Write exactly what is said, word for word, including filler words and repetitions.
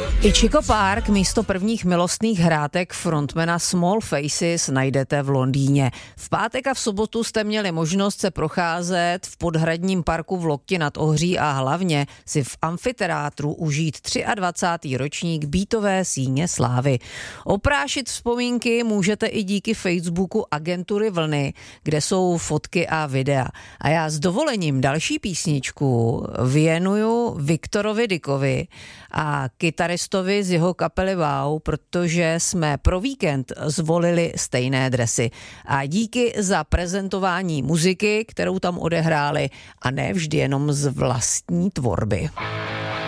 I Chico Park místo prvních milostných hrátek frontmana Small Faces najdete v Londýně. V pátek a v sobotu jste měli možnost se procházet v podhradním parku v Lokti nad Ohří a hlavně si v amfiteátru užít dvacátý třetí ročník Beatové síně slávy. Oprášit vzpomínky můžete i díky Facebooku agentury Vlny, kde jsou fotky a videa. A já s dovolením další písničku věnuju Viktorovi Dickovi a kytaristovi z jeho kapely Wow, protože jsme pro víkend zvolili stejné dresy. A díky za prezentování muziky, kterou tam odehráli, a ne vždy jenom z vlastní tvorby.